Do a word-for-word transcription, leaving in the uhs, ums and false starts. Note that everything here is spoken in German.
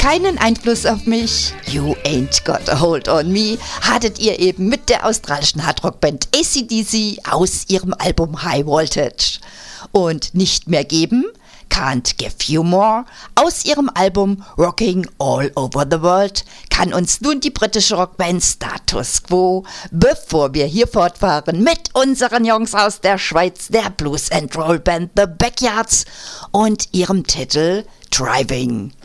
keinen Einfluss auf mich. You ain't got a hold on me hattet ihr eben mit der australischen Hardrock-Band A C D C aus ihrem Album High Voltage. Und nicht mehr geben, Can't Give You More aus ihrem Album Rocking All Over the World kann uns nun die britische Rockband Status Quo, bevor wir hier fortfahren mit unseren Jungs aus der Schweiz, der Blues and Roll Band The Backyards und ihrem Titel Driving.